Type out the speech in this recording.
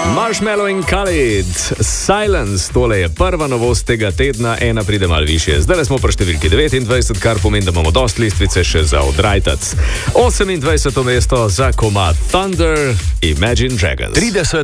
Marshmallow in Khalid, Silence, tole je prva novost tega tedna, ena pride malo višje. Zdaj smo pri številki 29, kar pomeni, da imamo dost listvice še za odrajtac. 28. mesto za komad Thunder, Imagine Dragons. 30.